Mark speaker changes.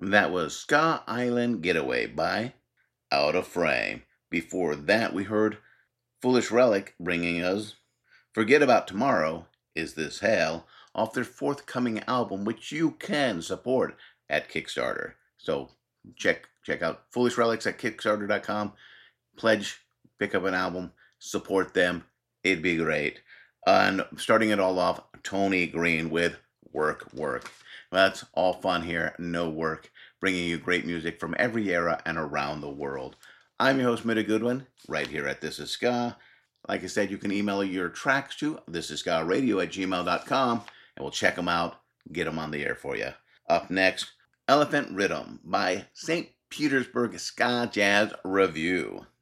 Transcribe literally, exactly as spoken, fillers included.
Speaker 1: That was Ska Island Getaway by Out of Frame. Before that, we heard Foolish Relic bringing us Forget About Tomorrow, Is This Hell, off their forthcoming album, which you can support at Kickstarter. So check check out Foolish Relics at Kickstarter dot com. Pledge, pick up an album, support them. It'd be great. And starting it all off, Tony Green with Work, Work. Well, that's all fun here, no work, bringing you great music from every era and around the world. I'm your host, Mitta Goodwin, right here at This Is Ska. Like I said, you can email your tracks to thisisskaradio at gmail dot com, and we'll check them out, get them on the air for you. Up next, Elephant Rhythm by Saint Petersburg Ska Jazz Review.